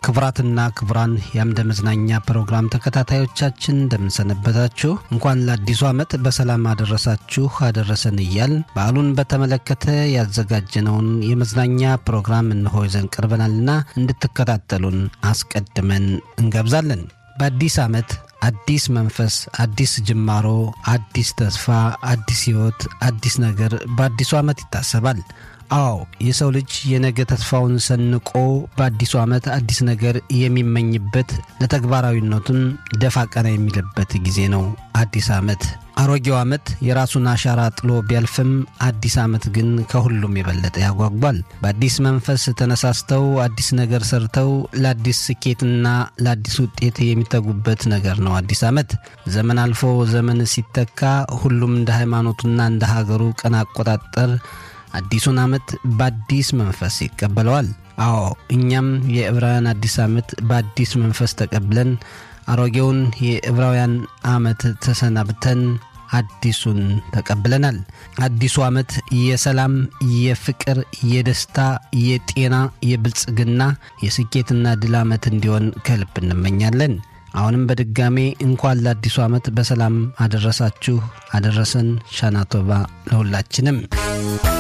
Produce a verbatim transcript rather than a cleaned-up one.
ክብራትና ክብራን የአምደ መዝናኛ ፕሮግራም ተከታታዮቻችን እንደምንሰነበታችሁ እንኳን ለአዲሱ ዓመት በሰላም አደረሳችሁ አደረሰን እያል በዓሉን በተመለከተ ያዘጋጀነውን የመዝናኛ ፕሮግራም እንሆ ይዘን ቀርበናልና እንድትከታተሉን አስቀድመን እንጋብዛለን። በአዲስ ዓመት አዲስ መንፈስ፣ አዲስ ጅማሮ፣ አዲስ ተስፋ፣ አዲስ ሕይወት፣ አዲስ ነገር በአዲሱ ዓመት ይታሰባል። አዎ የሰው ልጅ የነገ ተስፋውን ሰንቆ በአዲሱ ዓመት አዲስ ነገር የሚመኝበት ለተግባራዊነቱን ደፋ ቀና የሚልበት ጊዜ ነው አዲስ ዓመት። አሮጌው ዓመት የራሱን አሻራ ጥሎ ቢያልፍም አዲስ ዓመት ግን ከሁሉም የበለጠ ያጓጓል። በአዲስ መንፈስ ተነሳስተው አዲስ ነገር ሰርተው ለአዲስ ስኬትና ለአዲስ ውጤት የሚተጉበት ነገር ነው አዲስ ዓመት። ዘመን አልፎ ዘመን ሲተካ ሁሉም እንደ ሃይማኖቱና እንደ ሀገሩ ቀን አቆጣጠር አዲሱን ዓመት በአዲስ መንፈስ ይቀበለዋል። አዎ እኛም የዕብራውያን አዲስ ዓመት በአዲስ መንፈስ ተቀብለን አሮጌውን የዕብራውያን ዓመት ተሰናብተን አዲሱን ተቀብለናል። አዲሱ ዓመት የሰላም፣ የፍቅር፣ የደስታ፣ የጤና፣ የብልጽግና፣ የስኬትና ድል ዓመት እንዲሆን ከልብ እንመኛለን። አሁንም በድጋሜ እንኳን ለአዲሱ ዓመት በሰላም አደረሳችሁ አደረሰን። ሻና ቶባ ለሁላችንም።